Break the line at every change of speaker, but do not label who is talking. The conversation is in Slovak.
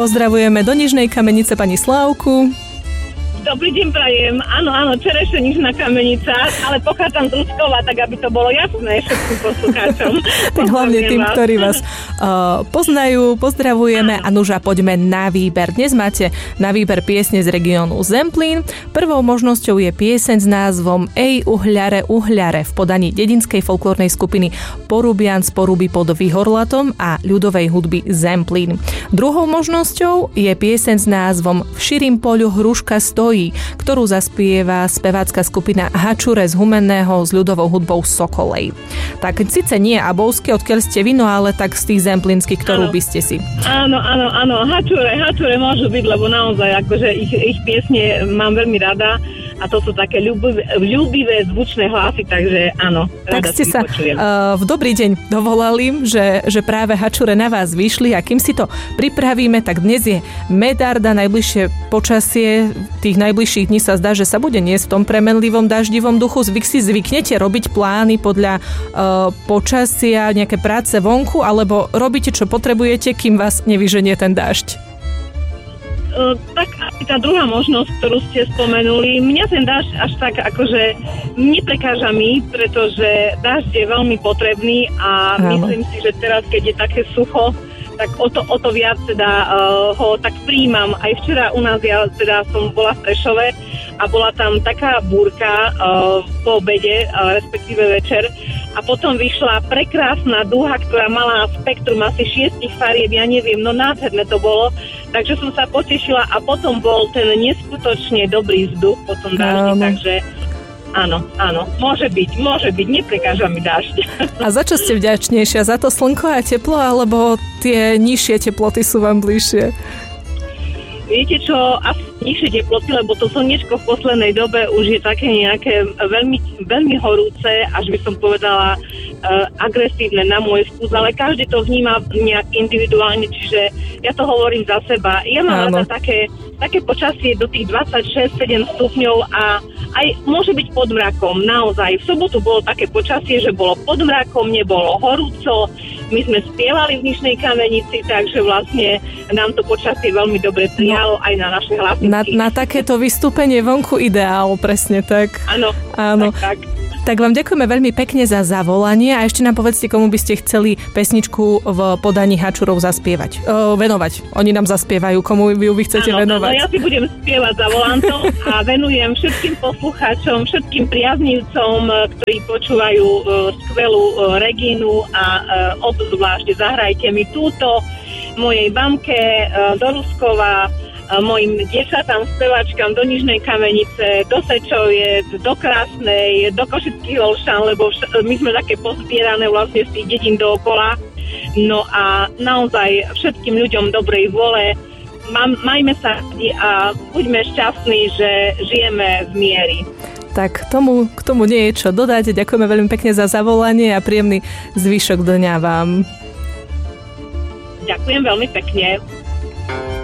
Pozdravujeme do Nižnej Kamenice pani Slávku.
Dobrý deň prajem. Áno, Čerešia Nižná Kamenica, ale pochádzam z Ruskova, tak aby to bolo jasné všetkým poslucháčom.
Tak hlavne tým, ktorí vás poznajú, pozdravujeme a nuža, poďme na výber. Dnes máte na výber piesne z regiónu Zemplín. Prvou možnosťou je pieseň s názvom Ej uhľare, uhľare v podaní dedinskej folklórnej skupiny Porubian z Poruby pod Vyhorlatom a ľudovej hudby Zemplín. Druhou možnosťou je pieseň s názvom V širým poľu hruška stojí, ktorú zaspieva spevácka skupina Hačure z Humenného s ľudovou hudbou Sokolej. Tak síce nie abovské, odkiaľ ste vy, no ale tak z tých zemplínskych, ktorú by ste si.
Áno, Hačure môžu byť, lebo naozaj akože ich piesne mám veľmi rada. A to sú také ľúbivé zvučné hlasy, takže áno.
Tak ste sa v dobrý deň dovolali, že práve Hačure na vás vyšli a kým si to pripravíme, tak dnes je Medarda, najbližšie počasie, tých najbližších dní sa zdá, že sa bude niesť v tom premenlivom daždivom duchu. Si zvyknete robiť plány podľa počasia, nejaké práce vonku, alebo robíte, čo potrebujete, kým vás nevyženie ten dážď?
Tak tá druhá možnosť, ktorú ste spomenuli, mňa ten dážď až tak akože neprekáža mi, pretože dážď je veľmi potrebný a myslím si, že teraz, keď je také sucho, tak o to viac teda ho tak prijímam. Aj včera u nás ja teda som bola v Prešove a bola tam taká búrka po obede, respektíve večer, a potom vyšla prekrásna dúha, ktorá mala spektrum asi 6 farieb, ja neviem, no nádherné to bolo. Takže som sa potešila a potom bol ten neskutočne dobrý vzduch po tom dáždi, takže áno, môže byť, neprekáža mi dážď.
A za čo ste vďačnejšia? Za to slnko a teplo, alebo tie nižšie teploty sú vám bližšie?
Viete čo, asi nižšie teploty, lebo to slnečko v poslednej dobe už je také nejaké veľmi, veľmi horúce, až by som povedala agresívne na môj vkus, ale každý to vníma nejak individuálne, čiže ja to hovorím za seba. Ja mám rada také počasie do tých 26-7 stupňov a aj môže byť pod mrakom, naozaj. V sobotu bolo také počasie, že bolo pod mrakom, nebolo horúco, my sme spievali v Nižnej Kamenici, takže vlastne nám to počasie veľmi dobre prijalo aj na naše hlasy.
Na takéto vystúpenie vonku ideál, presne tak.
Áno. Tak.
Tak vám ďakujeme veľmi pekne za zavolanie a ešte nám povedzte, komu by ste chceli pesničku v podaní Hačurov zaspievať. Venovať. Oni nám zaspievajú, komu vy chcete venovať.
Áno, ja si budem spievať za volantom a venujem všetkým poslucháčom, všetkým priaznivcom, ktorí počúvajú skvelú Regínu a obzvlášť zahrajte mi túto mojej mamke do Ruskova, mojim dievčatám, spevačkám do Nižnej Kamenice, do Sečoviec, do Krásnej, do Košických Olšan, lebo my sme také pozbierané vlastne z tých dedín dookola. No a naozaj všetkým ľuďom dobrej vôle, majme sa a buďme šťastní, že žijeme v mieri.
Tak k tomu nie je čo dodať. Ďakujeme veľmi pekne za zavolanie a príjemný zvyšok dňa vám.
Ďakujem veľmi pekne.